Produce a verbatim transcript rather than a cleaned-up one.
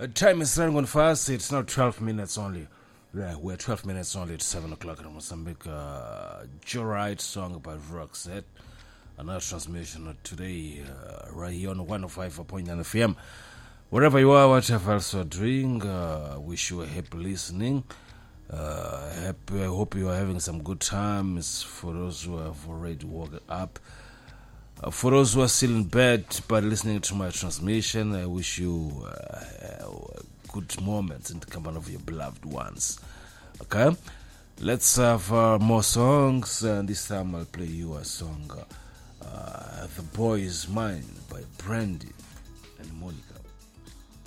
Uh, time is running on fast. It's now twelve minutes only. Yeah, we're twelve minutes only to seven o'clock in Mozambique. Uh, Joyride song by Roxette. Another transmission today, uh, right here on one oh five point nine F M. Wherever you are, whatever else you're doing, uh, wish you a happy listening. Uh, happy, I hope you are having some good times. For those who have already woken up, uh, for those who are still in bed but listening to my transmission, I wish you uh, good moments in the company of your beloved ones. Okay, let's have uh, more songs, and this time I'll play you a song, uh, "The Boy Is Mine" by Brandy and Monica.